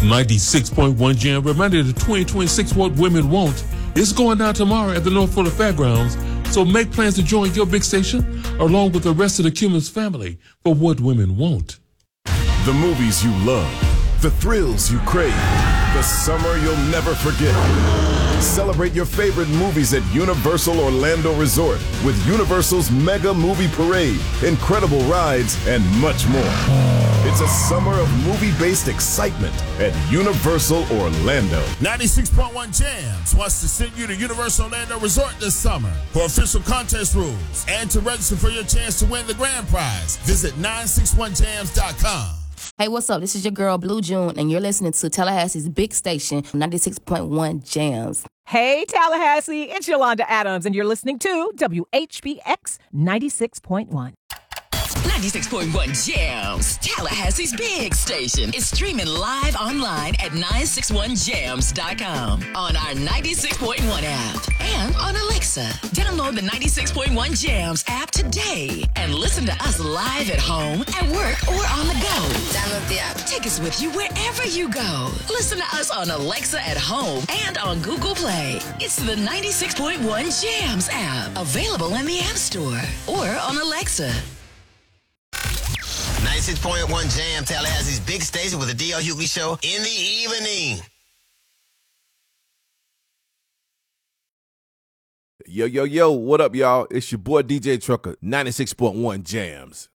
96.1 Jam reminded the 2026 What Women Want is going down tomorrow at the North Florida Fairgrounds. So make plans to join your big station along with the rest of the Cummins family for What Women Want. The movies you love, the thrills you crave, the summer you'll never forget. Celebrate your favorite movies at Universal Orlando Resort with Universal's Mega Movie Parade, incredible rides, and much more. It's a summer of movie-based excitement at Universal Orlando. 96.1 Jams wants to send you to Universal Orlando Resort this summer. For official contest rules and to register for your chance to win the grand prize, visit 961jams.com. Hey, what's up? This is your girl, Blue June, and you're listening to Tallahassee's big station, 96.1 Jams. Hey, Tallahassee, it's Yolanda Adams, and you're listening to WHBX 96.1. 96.1 Jams, Tallahassee's big station, is streaming live online at 961jams.com, on our 96.1 app, and on Alexa. Download the 96.1 Jams app today and listen to us live at home, at work, or on the go. Download the app. Take us with you wherever you go. Listen to us on Alexa at home and on Google Play. It's the 96.1 Jams app, available in the App Store or on Alexa. 96.1 Jam, Tallahassee's big station with the D.L. Hughley Show in the evening. Yo, what up, y'all? It's your boy DJ Trucker, 96.1 Jams.